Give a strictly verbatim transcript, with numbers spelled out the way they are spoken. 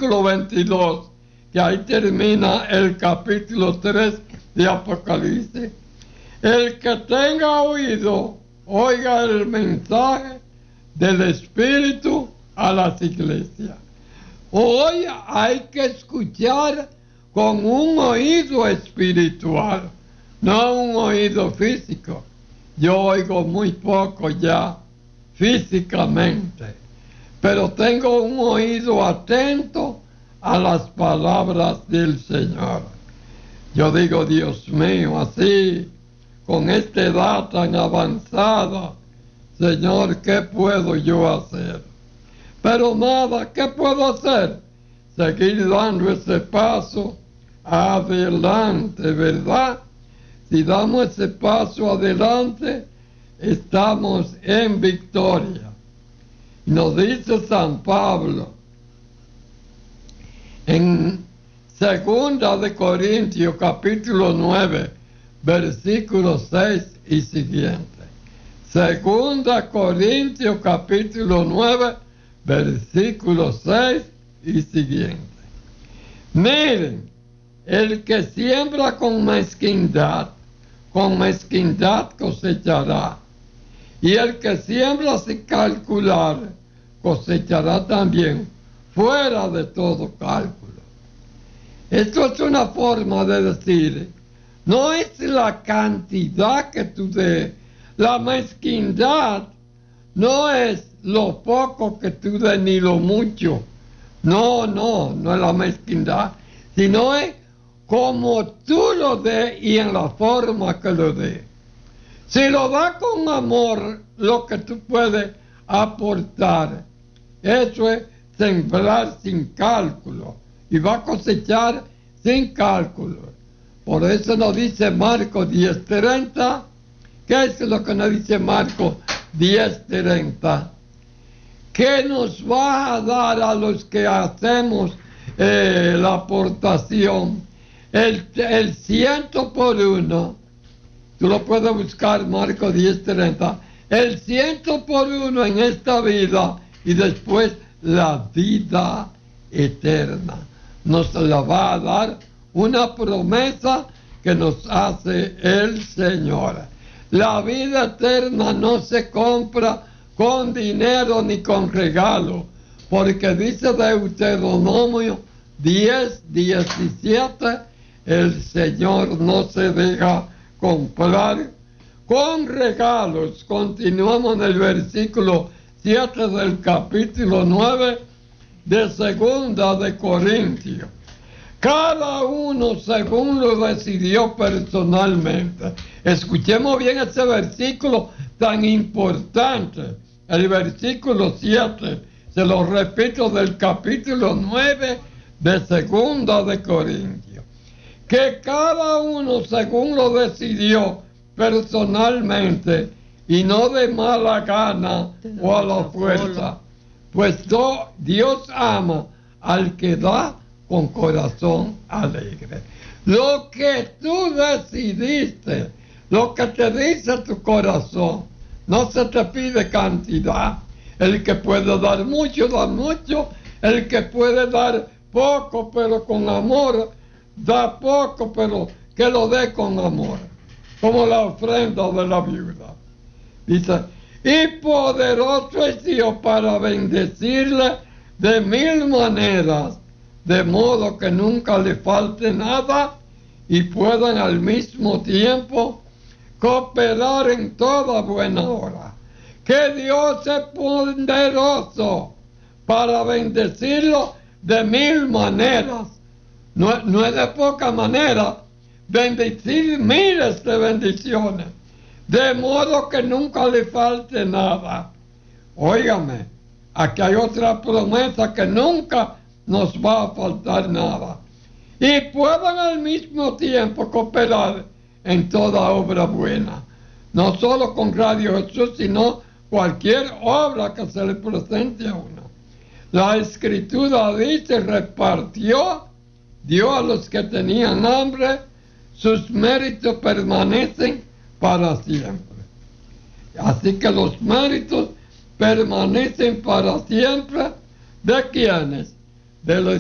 versículo veintidós, que ahí termina el capítulo tres de Apocalipsis. El que tenga oído, oiga el mensaje del Espíritu a las iglesias. Hoy hay que escuchar con un oído espiritual, no un oído físico. Yo oigo muy poco ya físicamente, pero tengo un oído atento a las palabras del Señor. Yo digo, Dios mío, así, con esta edad tan avanzada, Señor, ¿qué puedo yo hacer? Pero nada, ¿qué puedo hacer? Seguir dando ese paso adelante, ¿verdad? Si damos ese paso adelante, estamos en victoria. Nos dice San Pablo en Segunda de Corintios, capítulo nueve, versículos seis y siguiente. Segunda Corintios, capítulo nueve, versículo seis y siguiente. Miren, el que siembra con mezquindad, con mezquindad cosechará. Y el que siembra sin calcular, cosechará también fuera de todo cálculo. Esto es una forma de decir, no es la cantidad que tú des, la mezquindad no es lo poco que tú des ni lo mucho. No, no, no es la mezquindad, sino es como tú lo des y en la forma que lo des. Si lo das con amor, lo que tú puedes aportar, eso es sembrar sin cálculo y va a cosechar sin cálculo. Por eso nos dice Marcos diez treinta. ¿Qué es lo que nos dice Marcos diez treinta? ¿Qué nos va a dar a los que hacemos eh, la aportación? El, el ciento por uno. Tú lo puedes buscar, Marcos diez treinta. El ciento por uno en esta vida y después la vida eterna. Nos la va a dar una promesa que nos hace el Señor. La vida eterna no se compra con dinero ni con regalo, porque dice Deuteronomio diez diecisiete, el Señor no se deja comprar con regalos. Continuamos en el versículo siete del capítulo nueve de Segunda de Corintios. Cada uno según lo decidió personalmente. Escuchemos bien ese versículo tan importante. El versículo siete, se lo repito, del capítulo nueve de Segunda de Corintios. Que cada uno según lo decidió personalmente y no de mala gana o a la fuerza. Pues Dios ama al que da con corazón alegre. Lo que tú decidiste, lo que te dice tu corazón, no se te pide cantidad. El que puede dar mucho, da mucho. El que puede dar poco, pero con amor, da poco, pero que lo dé con amor. Como la ofrenda de la viuda. Dice, y poderoso es Dios para bendecirle de mil maneras, de modo que nunca le falte nada y puedan al mismo tiempo cooperar en toda buena hora. Que Dios es poderoso para bendecirlo de mil maneras. No, no es de poca manera, bendecir miles de bendiciones, de modo que nunca le falte nada. Óigame, aquí hay otra promesa, que nunca nos va a faltar nada. Y puedan al mismo tiempo cooperar en toda obra buena. No solo con Radio Jesús, sino cualquier obra que se le presente a uno. La Escritura dice, repartió, dio a los que tenían hambre, sus méritos permanecen para siempre. Así que los méritos permanecen para siempre. ¿De quiénes? De los